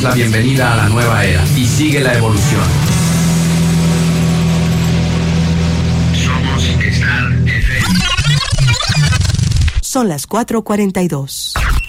damos la bienvenida a la nueva era y sigue la evolución. Somos Star FM. Son las 4:42.